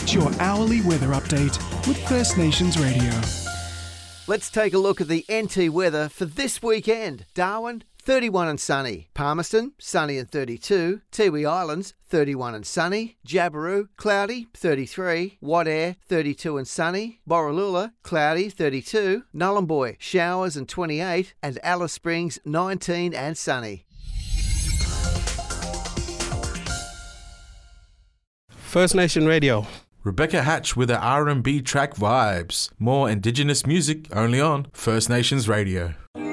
Get your hourly weather update with First Nations Radio. Let's take a look at the NT weather for this weekend. Darwin, 31 and sunny. Palmerston, sunny and 32. Tiwi Islands, 31 and sunny. Jabiru, cloudy, 33. Wadeye, 32 and sunny. Borroloola, cloudy, 32. Nhulunbuy, showers and 28. And Alice Springs, 19 and sunny. First Nation Radio. Rebecca Hatch with her R&B track Vibes. More Indigenous music only on First Nations Radio.